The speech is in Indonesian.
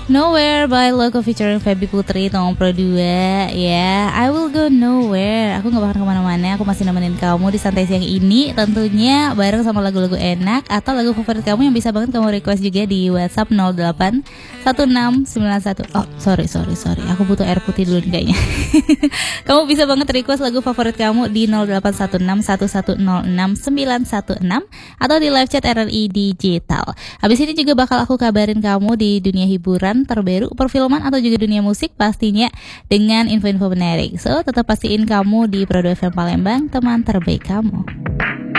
Nowhere by Loco featuring Feby Putri nomor Pro 2 ya. I will go nowhere. Aku gak bakal kemana-mana. Aku masih nemenin kamu di santai siang ini. Tentunya bareng sama lagu-lagu enak atau lagu favorit kamu yang bisa banget kamu request juga di WhatsApp 081691. Oh sorry. Aku butuh air putih dulu nih kayaknya. Kamu bisa banget request lagu favorit kamu di 08161106916 atau di live chat RRI Digital. Habis ini juga bakal aku kabarin kamu di dunia hiburan terbaru, perfilman atau juga dunia musik pastinya dengan info-info menarik. So tetap pastiin kamu di Pro 2 FM Palembang, teman terbaik kamu.